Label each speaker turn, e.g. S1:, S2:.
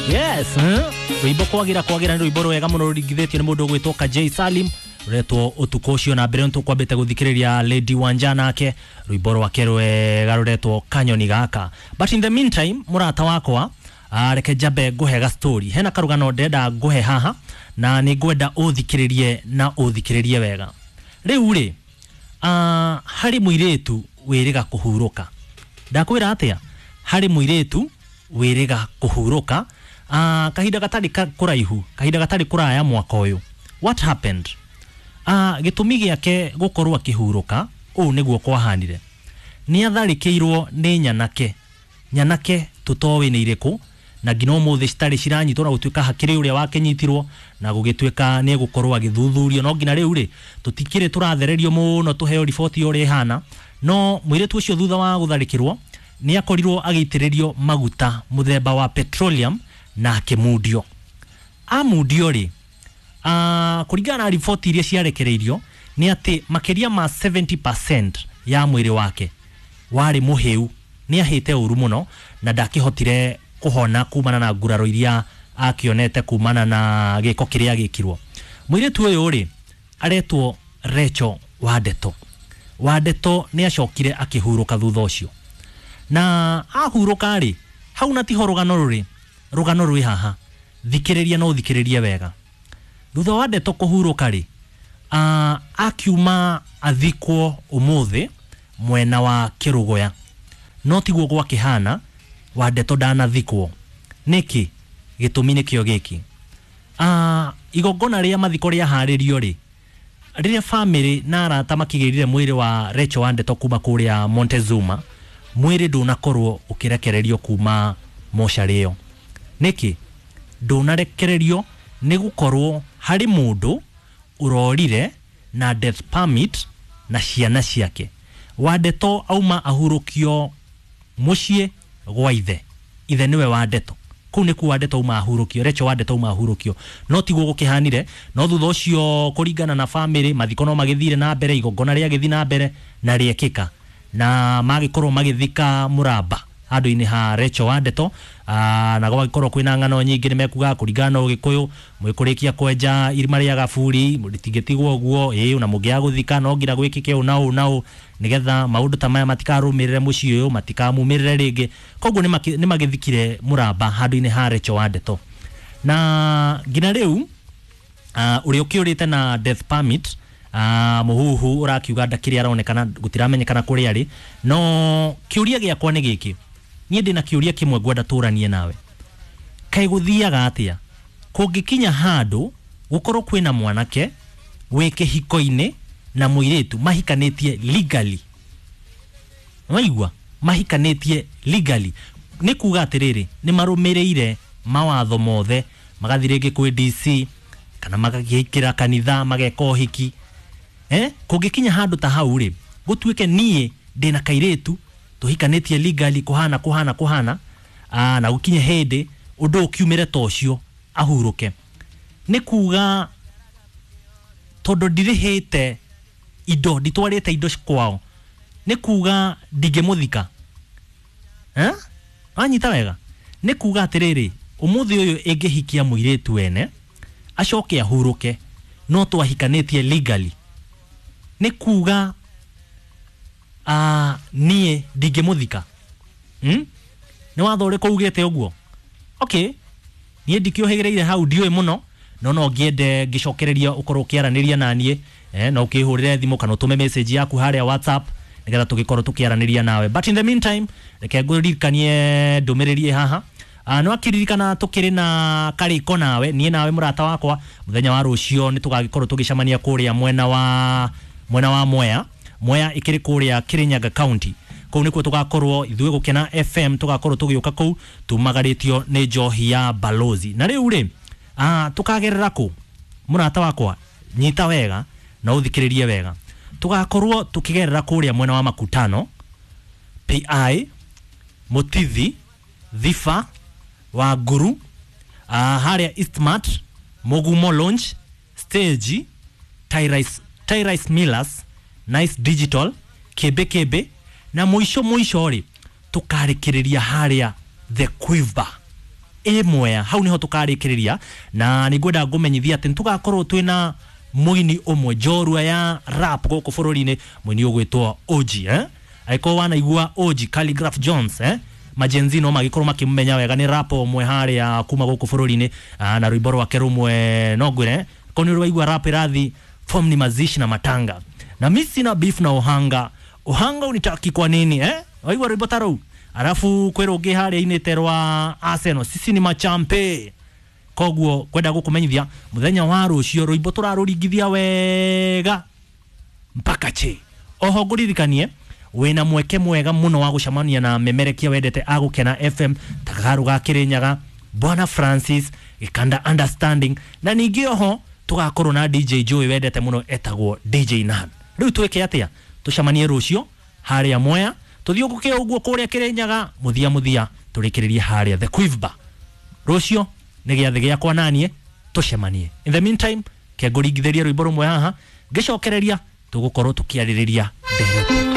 S1: Yes, rwimbo kwagira rwimbo rwega muno rurigithetio ni mundu gwitwo J Salim retwo utukocio na mbere ntukwambite guthikiriria Lady Wanja nake rwimbo rwake rwega ruretwo Kanyoni Gaka. But in the meantime murata wakwa reke jabe guhega story hena karugano ndenda guhe haha na ni ngwenda uthikiririe wega. Riu ri hari muiretu wiriga kuhuruka. Ndakwira atia hari muiretu wiriga kuhuruka. Kahinda gatari kuraihu, kahinda gatari kuraya mwaka uyu. What happened? Gitumi giake gukorwa kihuruka u niguo kwahanire. Ni atharikirwo ni nyanake tutowe ni iriku na ngino muthi citari ciranyitwo na gutuika hakiri uria wakenyitirwo na gugituika ni gukorwa githuthurio no ngina riu ri tutikire turathererio muno tuheo report uri hana no mwiretu ucio thutha wa gutharikirwo ni akorirwo agitiririo maguta muthemba wa petroleum na kemudio amudio ri kuringana na report iria ciarekereirio ni ati makeria ma 70% ya mwiri wake wari muheu ni ahite uru muno na ndakihotire kuhona kumana na nguraro iria akionete kumana na giko kiria gikirwo. Mwiretu uyu ri aretwo Rachel Wadeto ni acokire akihuruka thutha ucio na ahuruka ri hau na tiho rugano rwi haha thikiriria no thikiririe wega. Thutha wa Wadeto kuhuruka ri akiuma athikwo umuthi mwena wa Kirugoya no tiguo gwa kihana Wadeto ndanathikwo niki gitumi nikio giki igongona ria mathiko ria haririo ri riria family na arata makigirire mwiri wa Rachel Wadeto kuma kuria Montezuma mwiri ndunakorwo ukirekererio kuma moshari iyo niki ndunarekererio ni gukorwo hari mundu urorire na death permit na ciana ciake. Wadeto auma ahurukio mucie gwa ithe niwe Wadeto kuu niku Wadeto uma ahurukio Rachel Wadeto uma ahurukio no tiguo gukihanire no thutha ucio kuringana na family mathiko no magithire na mbere igongona ria githi na mbere na riekika na magikorwo magithika Muramba handu-ini ha Rachel Wadeto na gwagikorwo kwina ngano nyingi ni mekuga kuringana ugikuyu mwikurikia kwenja irima ria Gaburi muritingetigwo guo na mugia guthika no ngira gwikike unao nigetha maundu ta maya matikarumirire muci uyu matikamumirire ringi koguo ni magithikire Muramba handu-ini ha Rachel Wadeto na ngina riu uri ukiurite na death permit muhuhu urakiuga ndakiri aronekana gutiramenyekana kuri ari no kiuria giakwa ni giki nie ndina kiuria kimwe gwenda turanie nawe kai guthiaga atia kungikinya handu gukorwo kwina mwanake weke hiko-ini na muiretu mahikanetie legally waigwa mahikanetie legally ni kuga atiriri ni marumireire mawatho mothe magathirege kwi DC kana magagikira kanitha mageka hiki kungikinya handu ta hau ri gutuike nie ndina kairetu tuhikanetie legally kuhana na gukinye hende undu ukiumire tocio ahuruke ni kuga todo ndirihite indo nditwarite indo kwao ni kuga ndingemuthika anyita wega ni kuga atiriri umuthi uyu engehikia muiretu ene acoke ahuruke no twahikanetie legally ni kuga nie ndingemuthika ni watho uri kuugete uguo okay nie ndikiohegereire hau ndiwe muno no ngiende ngicokereria ukorwo kiaraniria nanie no ukihurire thimu kana utume message yaku haria WhatsApp nigetha tugikorwo tukiaraniria nawe. But in the meantime reke nguririkanie ndumiriri haha no akiririkana tukiri na kariko nawe nie nawe murata wakwa muthenya wa rucio ni tugagikorwo tugicamania kuria mwena wa Mwea ikiri kuria Kirinyaga County kou nikuo tugakorwo ithuĩ gukena FM tugakorwo tugiuka kou tumagaritio ni njohi ya Balozi na riu ri tukagerera ku murata wakwa nyita wega na uthikiririe wega tugakorwo tukigerera kuria mwena wa Makutano PI Motithi Thifa wa Guru haria Eastmart Mogumo Lounge Stage Tyrese Millers Nice Digital Kebe na mwisho ri tukarikiriria haria The Quiver imwe hau niho tukarikiriria na ningwenda ngumenyithia ati tugakorwo twina muini umwe jorua ya rap goko bururi-ini muini ugwitwo OG aiko wana igua OG Calligraph Jones majenzi no magikorwo makimenya wega ni rap umwe hari ya kuma goko bururi-ini na rwimbo rwake rumwe no ngwire ko ni rwaigua rap irathi form ni mazishi na matanga na misi na beef na Ohanga unitaki kwa nini waigua rwimbo tarau arafu kwero ngi hari inite rwa Arsenal sisi ni machampe koguo kwenda gukumenyithia muthenya wa rucio rwimbo turaruringithia wega mpaka che oho nguririkanie wena mweke mwega muno wa gucamania na memerekia wendete agukena FM Takaru ga Kirinyaga Bwana Francis Gikanda Understanding na ningi oho tugakorwo na DJ Joey wendete muno etagwo DJ Nan riu tweke atia tucamanie rucio hari ya Mwea tuthiuguke uguo kuria Kirinyaga muthia turikiririe hari The Quiver rucio ni giathi giakwa nanie tucemanie in the meantime ke nguringithiria rwimbo rumwe haha ngicokereria tugukorwo tukiaririria